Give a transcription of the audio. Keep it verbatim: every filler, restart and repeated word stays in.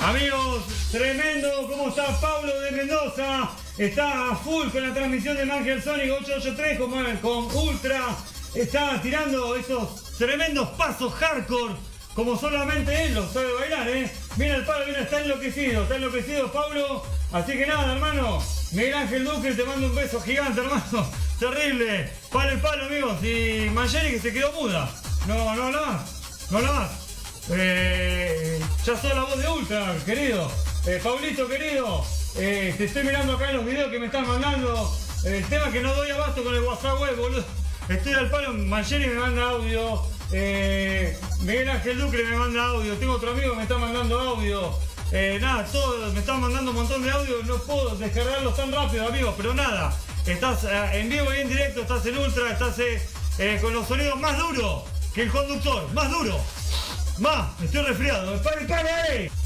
Amigos, tremendo, ¿cómo está Pablo de Mendoza? Está a full con la transmisión de Mangel Sonic ocho ocho tres con, con Ultra. Está tirando esos tremendos pasos hardcore, como solamente él los sabe bailar, ¿eh? Mira el palo, mira, está enloquecido, está enloquecido Pablo. Así que nada, hermano, Miguel Ángel Duque, te mando un beso gigante, hermano. Terrible. Palo el palo, amigos. Y Mayeri que se quedó muda. No, no, no más. No, no más. Eh, ya soy la voz de Ultra, querido. Eh, Pablito, querido. Eh, te estoy mirando acá en los videos que me están mandando. El tema que no doy abasto con el WhatsApp web, boludo. Estoy al palo. Mayeri me manda audio. Eh, Miguel Ángel Duque me manda audio. Tengo otro amigo que me está mandando audio. Eh, nada, todos me están mandando un montón de audio. No puedo descargarlos tan rápido, amigos. Pero nada, estás eh, en vivo y en directo. Estás en Ultra. Estás eh, eh, con los sonidos más duros que el conductor. Más duro. Más, estoy resfriado. ¡Para, para, eh!